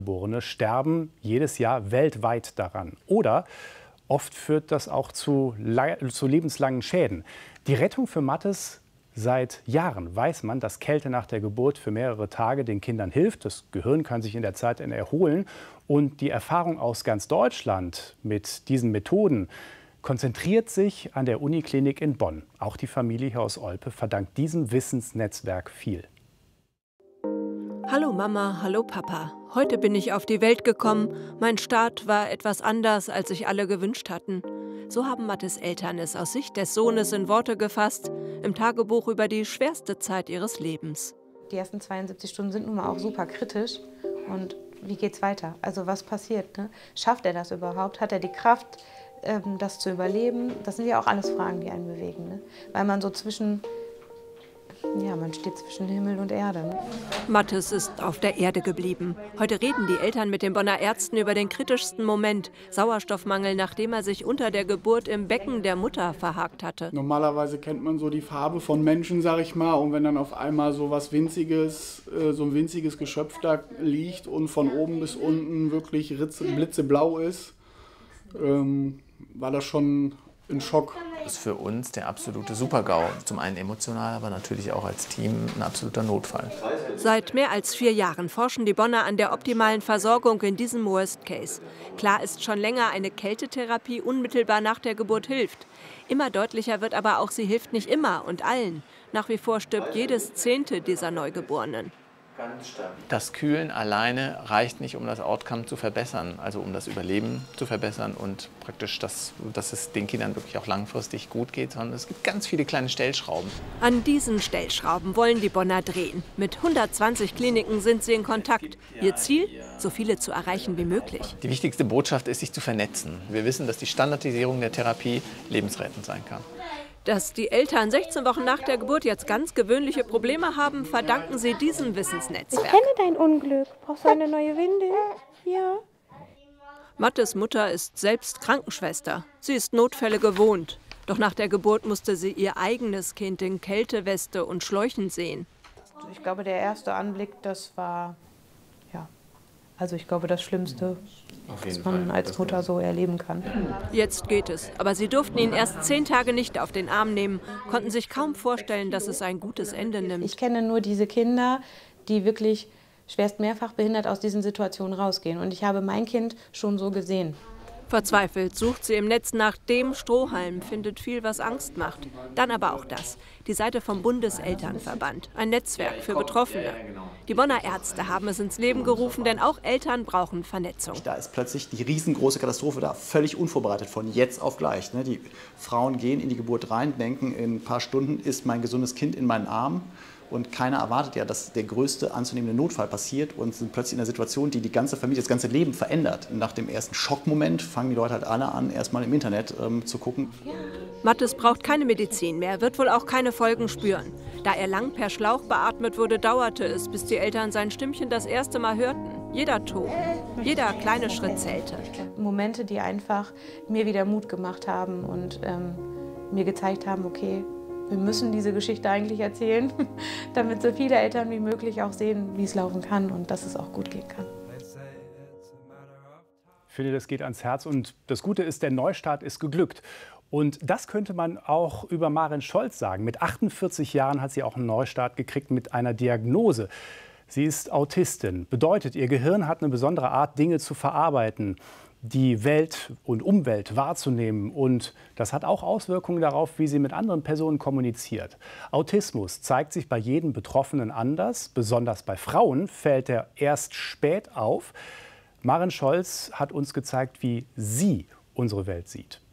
Geborene sterben jedes Jahr weltweit daran. Oder oft führt das auch zu lebenslangen Schäden. Die Rettung für Mathis: seit Jahren weiß man, dass Kälte nach der Geburt für mehrere Tage den Kindern hilft. Das Gehirn kann sich in der Zeit erholen. Und die Erfahrung aus ganz Deutschland mit diesen Methoden konzentriert sich an der Uniklinik in Bonn. Auch die Familie hier aus Olpe verdankt diesem Wissensnetzwerk viel. Hallo Mama, hallo Papa. Heute bin ich auf die Welt gekommen. Mein Start war etwas anders, als sich alle gewünscht hatten. So haben Mathis Eltern es aus Sicht des Sohnes in Worte gefasst, im Tagebuch über die schwerste Zeit ihres Lebens. Die ersten 72 Stunden sind nun mal auch super kritisch. Und wie geht's weiter? Also was passiert? Ne? Schafft er das überhaupt? Hat er die Kraft, das zu überleben? Das sind ja auch alles Fragen, die einen bewegen. Ne? Weil man so man steht zwischen Himmel und Erde. Ne? Mathis ist auf der Erde geblieben. Heute reden die Eltern mit den Bonner Ärzten über den kritischsten Moment: Sauerstoffmangel, nachdem er sich unter der Geburt im Becken der Mutter verhakt hatte. Normalerweise kennt man so die Farbe von Menschen, sag ich mal. Und wenn dann auf einmal so was Winziges, so ein winziges Geschöpf da liegt und von oben bis unten wirklich blitzeblau ist, war das schon ein Schock. Das ist für uns der absolute Super-GAU. Zum einen emotional, aber natürlich auch als Team ein absoluter Notfall. Seit mehr als 4 Jahren forschen die Bonner an der optimalen Versorgung in diesem Worst Case. Klar ist schon länger, eine Kältetherapie unmittelbar nach der Geburt hilft. Immer deutlicher wird aber auch, sie hilft nicht immer und allen. Nach wie vor stirbt jedes 10. dieser Neugeborenen. Das Kühlen alleine reicht nicht, um das Outcome zu verbessern, also um das Überleben zu verbessern und praktisch, dass es den Kindern wirklich auch langfristig gut geht, sondern es gibt ganz viele kleine Stellschrauben. An diesen Stellschrauben wollen die Bonner drehen. Mit 120 Kliniken sind sie in Kontakt. Ihr Ziel: so viele zu erreichen wie möglich. Die wichtigste Botschaft ist, sich zu vernetzen. Wir wissen, dass die Standardisierung der Therapie lebensrettend sein kann. Dass die Eltern 16 Wochen nach der Geburt jetzt ganz gewöhnliche Probleme haben, verdanken sie diesem Wissensnetzwerk. Ich kenne dein Unglück. Brauchst du eine neue Windel? Ja. Mathis Mutter ist selbst Krankenschwester. Sie ist Notfälle gewohnt. Doch nach der Geburt musste sie ihr eigenes Kind in Kälteweste und Schläuchen sehen. Ich glaube, der erste Anblick, das war, ich glaube, das Schlimmste, was man als Mutter so erleben kann. Jetzt geht es. Aber sie durften ihn erst 10 Tage nicht auf den Arm nehmen, konnten sich kaum vorstellen, dass es ein gutes Ende nimmt. Ich kenne nur diese Kinder, die wirklich schwerst mehrfach behindert aus diesen Situationen rausgehen. Und ich habe mein Kind schon so gesehen. Verzweifelt sucht sie im Netz nach dem Strohhalm, findet viel, was Angst macht. Dann aber auch das: die Seite vom Bundeselternverband, ein Netzwerk für Betroffene. Die Bonner Ärzte haben es ins Leben gerufen, denn auch Eltern brauchen Vernetzung. Da ist plötzlich die riesengroße Katastrophe da, völlig unvorbereitet, von jetzt auf gleich. Die Frauen gehen in die Geburt rein, denken, in ein paar Stunden ist mein gesundes Kind in meinen Armen. Und keiner erwartet ja, dass der größte anzunehmende Notfall passiert und sind plötzlich in einer Situation, die die ganze Familie, das ganze Leben verändert. Und nach dem ersten Schockmoment fangen die Leute halt alle an, erstmal im Internet zu gucken. Mathis braucht keine Medizin mehr, wird wohl auch keine Folgen spüren. Da er lang per Schlauch beatmet wurde, dauerte es, bis die Eltern sein Stimmchen das erste Mal hörten. Jeder Ton, jeder kleine Schritt zählte. Momente, die einfach mir wieder Mut gemacht haben und mir gezeigt haben, okay, wir müssen diese Geschichte eigentlich erzählen, damit so viele Eltern wie möglich auch sehen, wie es laufen kann und dass es auch gut gehen kann. Ich finde, das geht ans Herz. Und das Gute ist, der Neustart ist geglückt. Und das könnte man auch über Maren Scholz sagen. Mit 48 Jahren hat sie auch einen Neustart gekriegt mit einer Diagnose. Sie ist Autistin. Bedeutet, ihr Gehirn hat eine besondere Art, Dinge zu verarbeiten, die Welt und Umwelt wahrzunehmen. Und das hat auch Auswirkungen darauf, wie sie mit anderen Personen kommuniziert. Autismus zeigt sich bei jedem Betroffenen anders. Besonders bei Frauen fällt er erst spät auf. Maren Scholz hat uns gezeigt, wie sie unsere Welt sieht.